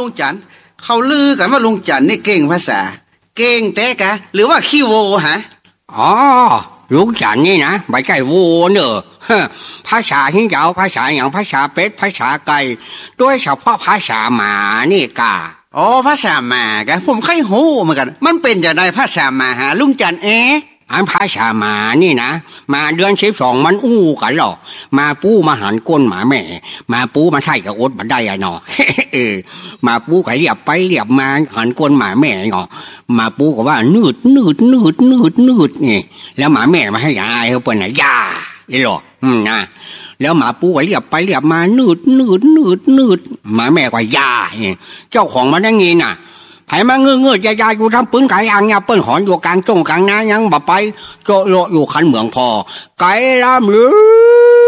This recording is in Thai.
ลุงจันทร์เขาลือกันว่าลุงจันทร์นี่เก่งภาษาเก่งแต่กะหรือว่าขี้โวฮะอ๋อลุงจันนี่นะไม่ใช่โวเนอะภาษาหิ้งเหาภาษาอย่างภาษาเป็ดภาษาไก่โดยเฉพาะภาษาหมานี่กะอ๋อภาษาหมากะผมเคยหูเหมือนกันมันเป็นอย่างไรภาษาหมาหาลุงจันทร์อันภาษาหมานี่นะมาเดือน12มันอู้กันหรอมาปูมาหันก้นหมาแม่มาปูมาใช่กับอดบันไดอะเนาะ มาปูไข่เรียบไปเรียบมาหันก้นหมาแม่เนาะมาปูก็ว่านืดนี่แล้วหมาแม่มาให้ยายเขาเปิ้นน่ะยาอีหรอนะแล้วหมาปูก็เรียบไปเรียบมานืดหมาแม่ก็ยาเจ้าของมันอย่างงี้น่ะไผมาเงื้อยายอยู่ทำปืนไก่อ่างเนี่ยเปิ้นหอนอยู่กลางจงกลางนายังบ่ไปโจโลอยู่คันเหมืองพอไก่ลำลือ